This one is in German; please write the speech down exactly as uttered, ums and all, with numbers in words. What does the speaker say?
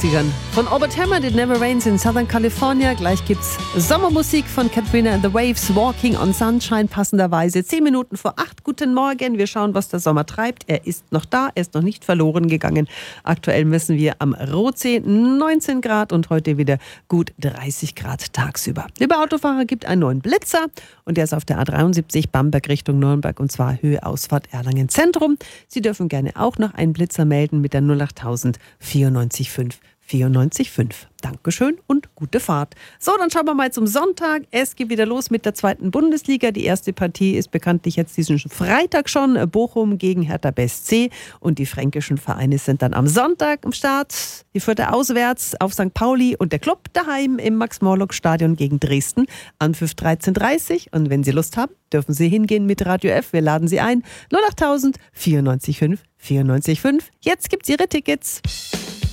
neunzigern. Von Albert Hammond, It Never Rains in Southern California. Gleich gibt's Sommermusik von Katrina and the Waves, Walking on Sunshine, passenderweise zehn Minuten vor acht. Guten Morgen, wir schauen, was der Sommer treibt. Er ist noch da, er ist noch nicht verloren gegangen. Aktuell messen wir am Rotsee neunzehn Grad und heute wieder gut dreißig Grad tagsüber. Lieber Autofahrer, gibt einen neuen Blitzer und der ist auf der A dreiundsiebzig Bamberg Richtung Nürnberg und zwar Höhe Ausfahrt Erlangen Zentrum. Sie dürfen gerne auch noch einen Blitzer melden mit der null achttausend vierundneunzig fünf vierundneunzig fünf. Dankeschön und gute Fahrt. So, dann schauen wir mal zum Sonntag. Es geht wieder los mit der zweiten Bundesliga. Die erste Partie ist bekanntlich jetzt diesen Freitag schon. Bochum gegen Hertha B S C. Und die fränkischen Vereine sind dann am Sonntag am Start. Die Vierte auswärts auf Sankt Pauli und der Club daheim im Max-Morlock-Stadion gegen Dresden. Anpfiff dreizehn Uhr dreißig. Und wenn Sie Lust haben, dürfen Sie hingehen mit Radio F. Wir laden Sie ein. null achttausend vierundneunzig fünf vierundneunzig fünf. Jetzt gibt's Ihre Tickets.